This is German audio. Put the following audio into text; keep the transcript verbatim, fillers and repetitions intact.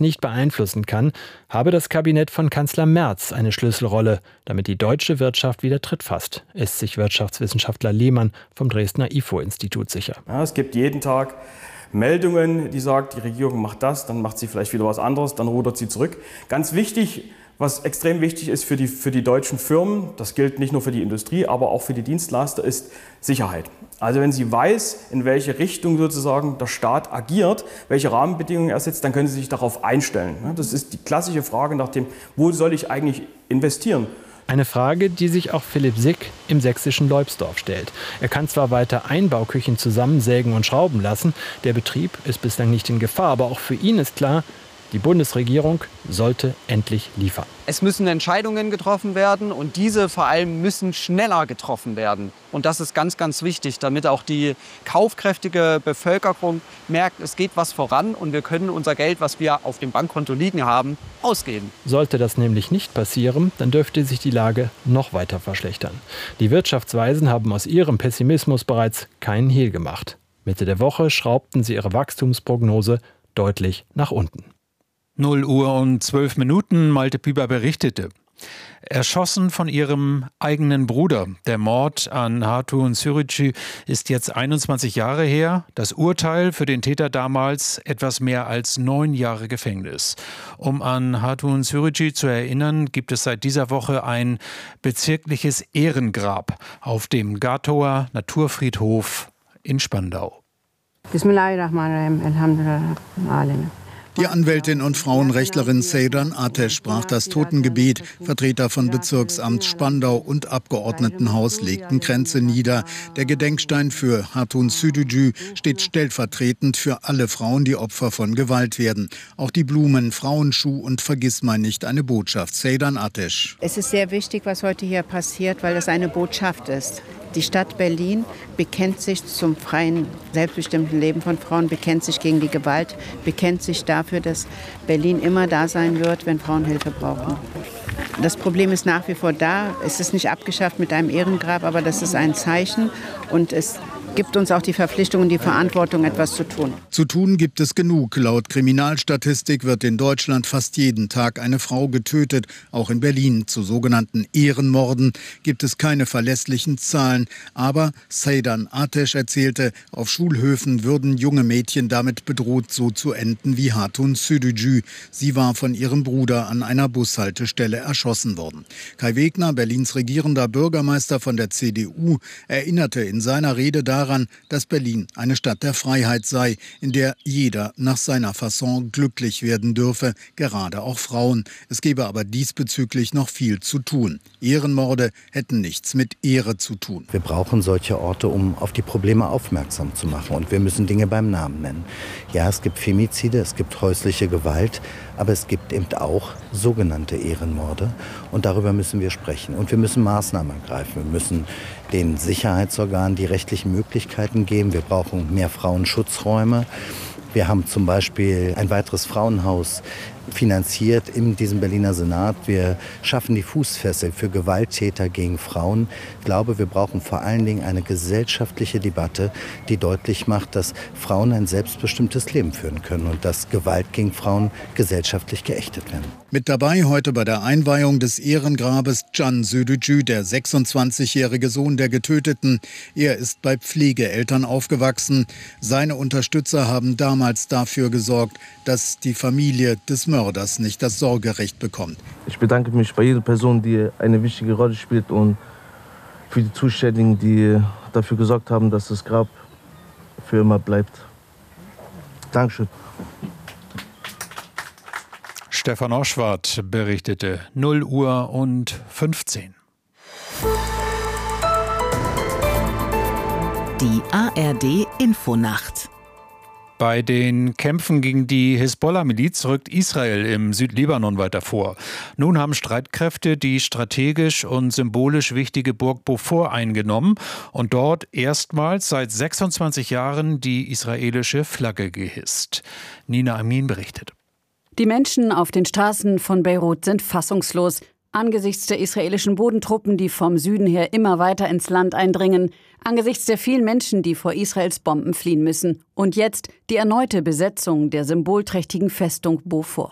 nicht beeinflussen kann, habe das Kabinett von Kanzler Merz eine Schlüsselrolle, damit die deutsche Wirtschaft wieder Tritt fasst, ist sich Wirtschaftswissenschaftler Lehmann vom Dresdner I F O-Institut sicher. Ja, es gibt jeden Tag Meldungen, die sagen, die Regierung macht das, dann macht sie vielleicht wieder was anderes, dann rudert sie zurück. Ganz wichtig, was extrem wichtig ist für die, für die deutschen Firmen, das gilt nicht nur für die Industrie, aber auch für die Dienstleister, ist Sicherheit. Also wenn sie weiß, in welche Richtung sozusagen der Staat agiert, welche Rahmenbedingungen er setzt, dann können sie sich darauf einstellen. Das ist die klassische Frage nach dem, wo soll ich eigentlich investieren? Eine Frage, die sich auch Philipp Sick im sächsischen Leubsdorf stellt. Er kann zwar weiter Einbauküchen zusammensägen und schrauben lassen, der Betrieb ist bislang nicht in Gefahr, aber auch für ihn ist klar, die Bundesregierung sollte endlich liefern. Es müssen Entscheidungen getroffen werden und diese vor allem müssen schneller getroffen werden. Und das ist ganz, ganz wichtig, damit auch die kaufkräftige Bevölkerung merkt, es geht was voran und wir können unser Geld, was wir auf dem Bankkonto liegen haben, ausgeben. Sollte das nämlich nicht passieren, dann dürfte sich die Lage noch weiter verschlechtern. Die Wirtschaftsweisen haben aus ihrem Pessimismus bereits keinen Hehl gemacht. Mitte der Woche schraubten sie ihre Wachstumsprognose deutlich nach unten. null Uhr und zwölf Minuten, Malte Piber berichtete. Erschossen von ihrem eigenen Bruder. Der Mord an Hatun Sürücü ist jetzt einundzwanzig Jahre her. Das Urteil für den Täter damals etwas mehr als neun Jahre Gefängnis. Um an Hatun Sürücü zu erinnern, gibt es seit dieser Woche ein bezirkliches Ehrengrab auf dem Gatower Naturfriedhof in Spandau. Bismillahirrahmanirrahim, alhamdulillah, alamin. Die Anwältin und Frauenrechtlerin Seydan Ateş sprach das Totengebet. Vertreter von Bezirksamt Spandau und Abgeordnetenhaus legten Kränze nieder. Der Gedenkstein für Hatun Sürücü steht stellvertretend für alle Frauen, die Opfer von Gewalt werden. Auch die Blumen, Frauenschuh und Vergissmeinnicht eine Botschaft. Seydan Ateş. Es ist sehr wichtig, was heute hier passiert, weil es eine Botschaft ist. Die Stadt Berlin bekennt sich zum freien, selbstbestimmten Leben von Frauen, bekennt sich gegen die Gewalt, bekennt sich dafür, dass Berlin immer da sein wird, wenn Frauen Hilfe brauchen. Das Problem ist nach wie vor da. Es ist nicht abgeschafft mit einem Ehrengrab, aber das ist ein Zeichen und es gibt uns auch die Verpflichtung und die Verantwortung, etwas zu tun. Zu tun gibt es genug. Laut Kriminalstatistik wird in Deutschland fast jeden Tag eine Frau getötet. Auch in Berlin zu sogenannten Ehrenmorden gibt es keine verlässlichen Zahlen. Aber Seydan Ateş erzählte, auf Schulhöfen würden junge Mädchen damit bedroht, so zu enden wie Hatun Sürücü. Sie war von ihrem Bruder an einer Bushaltestelle erschossen worden. Kai Wegner, Berlins regierender Bürgermeister von der C D U, erinnerte in seiner Rede daran, daran, dass Berlin eine Stadt der Freiheit sei, in der jeder nach seiner Fasson glücklich werden dürfe, gerade auch Frauen. Es gebe aber diesbezüglich noch viel zu tun. Ehrenmorde hätten nichts mit Ehre zu tun. Wir brauchen solche Orte, um auf die Probleme aufmerksam zu machen. Und wir müssen Dinge beim Namen nennen. Ja, es gibt Femizide, es gibt häusliche Gewalt, aber es gibt eben auch sogenannte Ehrenmorde. Und darüber müssen wir sprechen. Und wir müssen Maßnahmen ergreifen. Wir müssen den Sicherheitsorganen die rechtlichen Möglichkeiten geben. Wir brauchen mehr Frauenschutzräume. Wir haben zum Beispiel ein weiteres Frauenhaus finanziert in diesem Berliner Senat. Wir schaffen die Fußfessel für Gewalttäter gegen Frauen. Ich glaube, wir brauchen vor allen Dingen eine gesellschaftliche Debatte, die deutlich macht, dass Frauen ein selbstbestimmtes Leben führen können und dass Gewalt gegen Frauen gesellschaftlich geächtet werden. Mit dabei heute bei der Einweihung des Ehrengrabes Can Sürücü, der sechsundzwanzigjährige Sohn der Getöteten. Er ist bei Pflegeeltern aufgewachsen. Seine Unterstützer haben damals dafür gesorgt, dass die Familie des Mörders nicht das Sorgerecht bekommt. Ich bedanke mich bei jeder Person, die eine wichtige Rolle spielt und für die Zuständigen, die dafür gesorgt haben, dass das Grab für immer bleibt. Dankeschön. Stefan Oschwart berichtete. null Uhr und fünfzehn. Die A R D Infonacht. Bei den Kämpfen gegen die Hisbollah-Miliz rückt Israel im Südlibanon weiter vor. Nun haben Streitkräfte die strategisch und symbolisch wichtige Burg Beaufort eingenommen und dort erstmals seit sechsundzwanzig Jahren die israelische Flagge gehisst. Nina Amin berichtet. Die Menschen auf den Straßen von Beirut sind fassungslos. Angesichts der israelischen Bodentruppen, die vom Süden her immer weiter ins Land eindringen, angesichts der vielen Menschen, die vor Israels Bomben fliehen müssen und jetzt die erneute Besetzung der symbolträchtigen Festung Beaufort.